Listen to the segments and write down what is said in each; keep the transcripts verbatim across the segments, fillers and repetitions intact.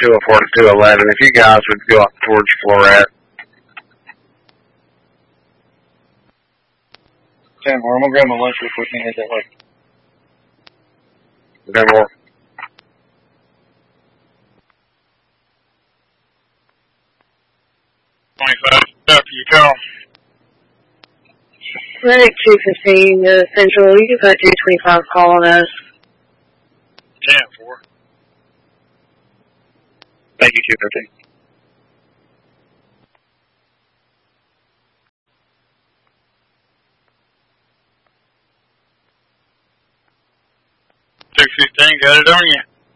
two oh four to two eleven. If you guys would go up towards Floret. ten four, I'm gonna grab my lunch real quick and head that way. ten four. twenty-five, after you call. Medic two fifteen, uh, Central, you can put two twenty-five call on us. ten four. Thank you, two fifteen. two fifteen, got it on you.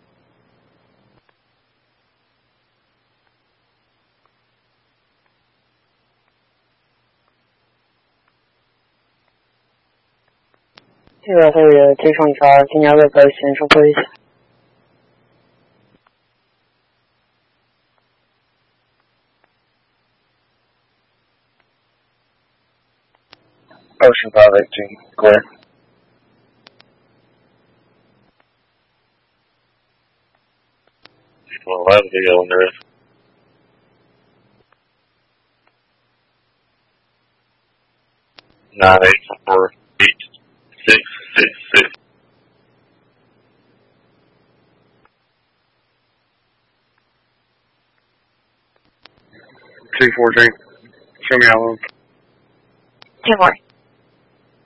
Zero three, uh, two twenty-five, can y'all go post Central, please? Ocean five eighteen, clear. Well, that was the yellow there. Nine eight four eight six six six. Two fourteen. Show me how long. ten four.